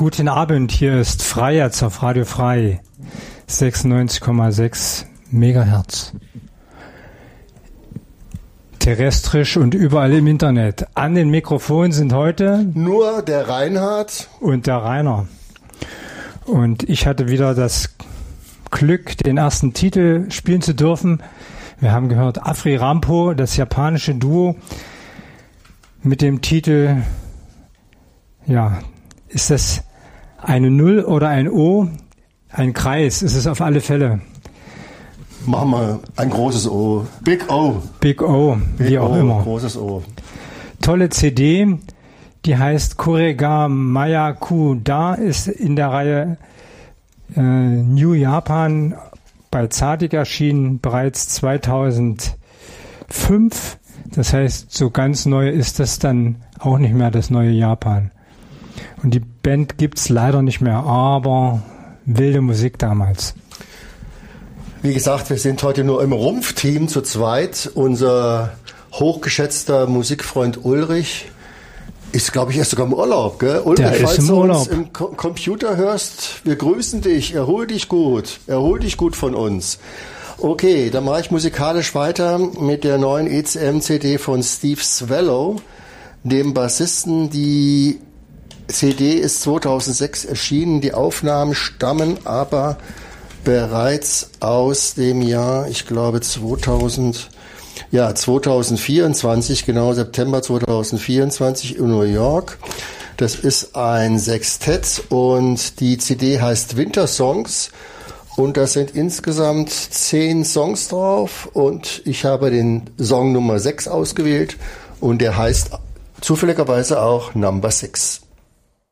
Guten Abend, hier ist Freiherz auf Radio Frei, 96,6 Megahertz. Terrestrisch und überall im Internet. An den Mikrofonen sind heute nur der Reinhard und der Rainer. Und ich hatte wieder das Glück, den ersten Titel spielen zu dürfen. Wir haben gehört Afri Rampo, das japanische Duo, mit dem Titel, ja, ist das eine Null oder ein O? Ein Kreis ist es auf alle Fälle. Machen wir ein großes O. Big O. Big O, wie auch immer. Großes O. Tolle CD, die heißt Korega Mayaku Da, ist in der Reihe New Japan bei Zadig erschienen, bereits 2005. Das heißt, so ganz neu ist das dann auch nicht mehr, das neue Japan. Und die Band gibt's leider nicht mehr, aber wilde Musik damals. Wie gesagt, wir sind heute nur im Rumpfteam zu zweit. Unser hochgeschätzter Musikfreund Ulrich ist, glaube ich, erst sogar im Urlaub, gell? Ulrich, falls du uns im Computer hörst, wir grüßen dich, erhol dich gut von uns. Okay, dann mache ich musikalisch weiter mit der neuen ECM-CD von Steve Swallow, dem Bassisten. Die CD ist 2006 erschienen, die Aufnahmen stammen aber bereits aus dem Jahr, ich glaube 2024, genau September 2024 in New York. Das ist ein Sextett und die CD heißt Winter Songs und da sind insgesamt 10 Songs drauf und ich habe den Song Nummer 6 ausgewählt und der heißt zufälligerweise auch Number 6.